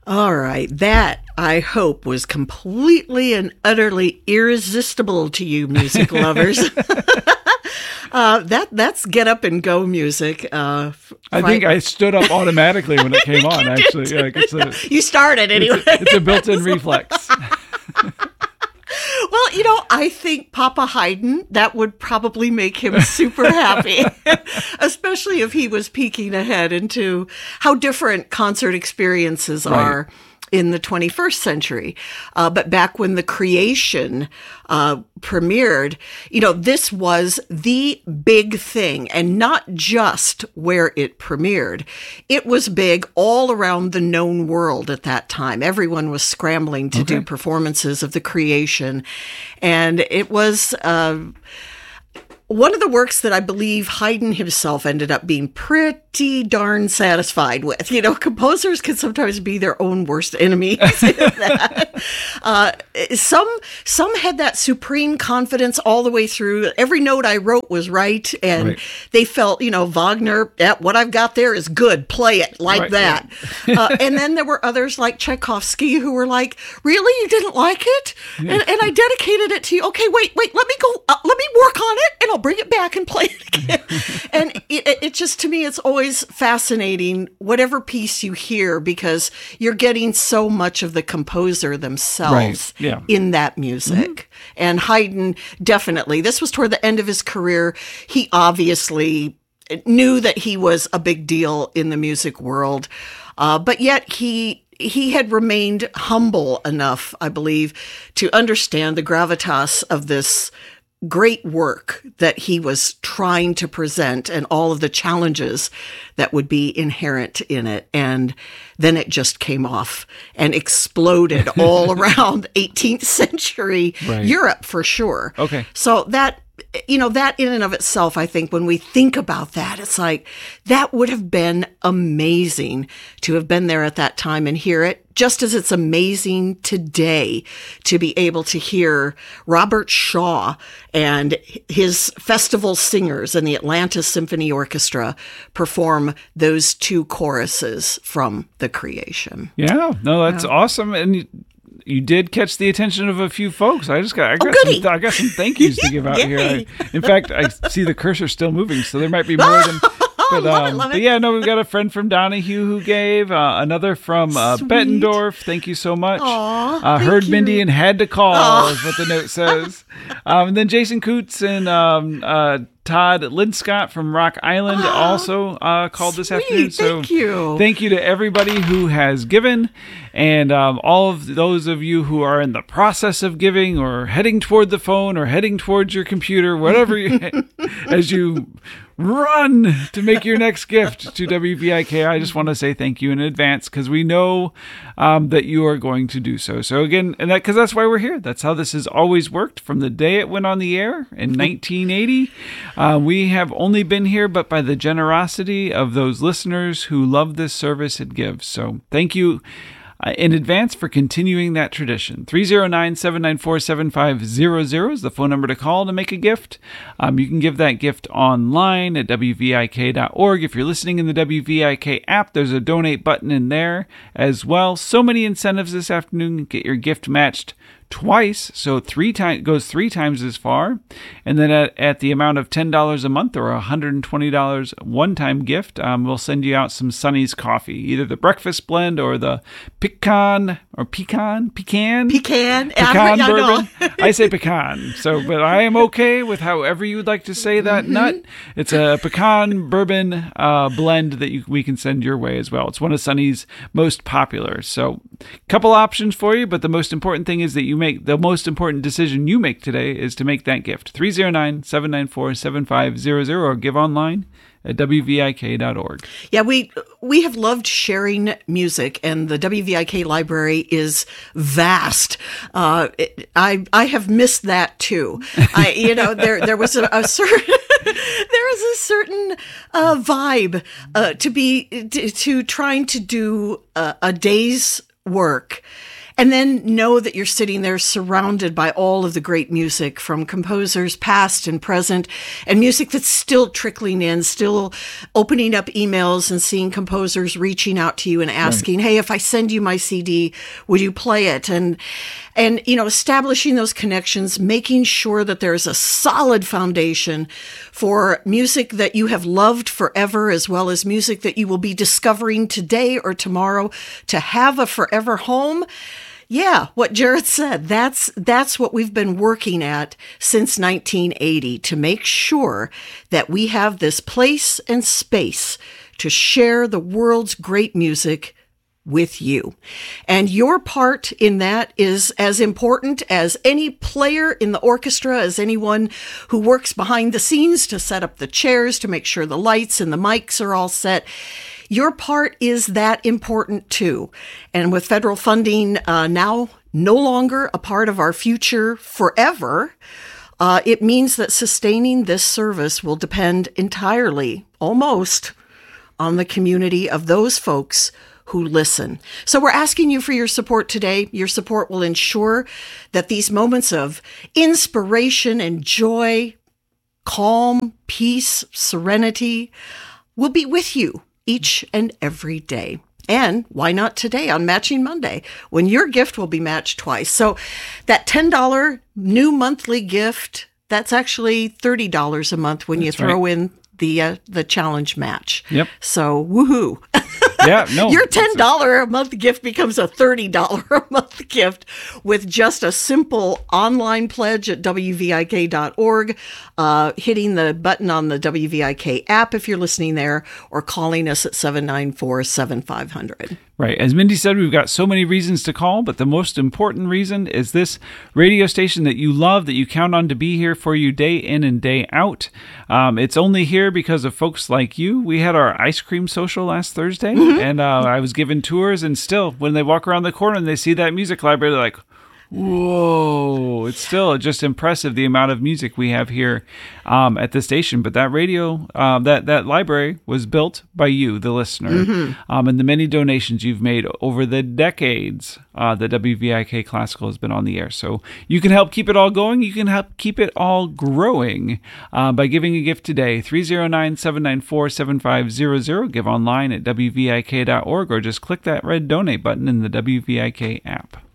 All right. That, I hope, was completely and utterly irresistible to you music lovers. That's get up and go music. I think I stood up automatically when it came on, actually. You started anyway. It's a built-in reflex. Well, I think Papa Haydn, that would probably make him super happy, especially if he was peeking ahead into how different concert experiences are in the 21st century. But back when The Creation premiered, this was the big thing, and not just where it premiered. It was big all around the known world at that time. Everyone was scrambling to do performances of The Creation, and it was one of the works that I believe Haydn himself ended up being pretty darn satisfied with. Composers can sometimes be their own worst enemies. Some had that supreme confidence all the way through. Every note I wrote was right, and they felt, Wagner, what I've got there is good. Play it like that. And then there were others like Tchaikovsky who were like, "Really, you didn't like it?" And I dedicated it to you. Okay, wait, let me go. Let me work on it, and I'll bring it back and play it again. And it just, to me, it's always fascinating, whatever piece you hear, because you're getting so much of the composer themselves in that music. And Haydn, definitely, this was toward the end of his career. He obviously knew that he was a big deal in the music world, but yet he had remained humble enough, I believe, to understand the gravitas of this great work that he was trying to present and all of the challenges that would be inherent in it. And then it just came off and exploded all around 18th century Europe, for sure. Okay. So that in and of itself, I think when we think about that, it's like, that would have been amazing to have been there at that time and hear it, just as it's amazing today to be able to hear Robert Shaw and his festival singers and the Atlanta Symphony Orchestra perform those two choruses from The Creation. Yeah, no, that's awesome. And you did catch the attention of a few folks. I got some thank yous to give out here. In fact, I see the cursor still moving, so there might be more than. But, love it. But yeah, no, we've got a friend from Donahue who gave, another from Bettendorf. Thank you so much. Heard Mindy and had to call is what the note says. And then Jason Coots and Todd Linscott from Rock Island also called this afternoon. So thank you to everybody who has given, and all of those of you who are in the process of giving or heading toward the phone or heading towards your computer, whatever as you run to make your next gift to WVIK. I just want to say thank you in advance, because we know that you are going to do so. So again, and because that's why we're here. That's how this has always worked from the day it went on the air in 1980. We have only been here, but by the generosity of those listeners who love this service it gives. So thank you in advance for continuing that tradition. 309-794-7500 is the phone number to call to make a gift. You can give that gift online at WVIK.org. If you're listening in the WVIK app, there's a donate button in there as well. So many incentives this afternoon. Get your gift matched twice, so goes three times as far. And then at the amount of $10 a month or $120 one-time gift, we'll send you out some Sonny's coffee, either the breakfast blend or the pecan bourbon. I say pecan, but I am okay with however you would like to say that nut. It's a pecan bourbon blend that we can send your way as well. It's one of Sonny's most popular. So a couple options for you, but the most important thing is that the most important decision you make today is to make that gift. 309-794-7500 or give online at WVIK.org. Yeah, we have loved sharing music, and the WVIK library is vast. I have missed that too. There was a certain vibe to trying to do a day's work And then know that you're sitting there surrounded by all of the great music from composers past and present, and music that's still trickling in, still opening up emails and seeing composers reaching out to you and asking, hey, if I send you my CD, would you play it? And establishing those connections, making sure that there's a solid foundation for music that you have loved forever, as well as music that you will be discovering today or tomorrow to have a forever home. Yeah, what Jared said, that's what we've been working at since 1980, to make sure that we have this place and space to share the world's great music with you. And your part in that is as important as any player in the orchestra, as anyone who works behind the scenes to set up the chairs, to make sure the lights and the mics are all set. Your part is that important too. And with federal funding now no longer a part of our future forever, it means that sustaining this service will depend entirely, almost, on the community of those folks who listen. So we're asking you for your support today. Your support will ensure that these moments of inspiration and joy, calm, peace, serenity will be with you each and every day. And why not today on Matching Monday, when your gift will be matched twice? So that $10 new monthly gift, that's actually $30 a month when you throw in the challenge match. Yep. So woohoo. Yeah, no. Your $10 a month gift becomes a $30 a month gift with just a simple online pledge at WVIK.org, hitting the button on the WVIK app if you're listening there, or calling us at 794-7500. Right. As Mindy said, we've got so many reasons to call, but the most important reason is this radio station that you love, that you count on to be here for you day in and day out. It's only here because of folks like you. We had our ice cream social last Thursday, and I was given tours, and still, when they walk around the corner and they see that music library, they're like, whoa, it's still just impressive the amount of music we have here at the station. But that radio, that library was built by you, the listener, and the many donations you've made over the decades that WVIK Classical has been on the air. So you can help keep it all going. You can help keep it all growing by giving a gift today. 309-794-7500. Give online at WVIK.org, or just click that red donate button in the WVIK app.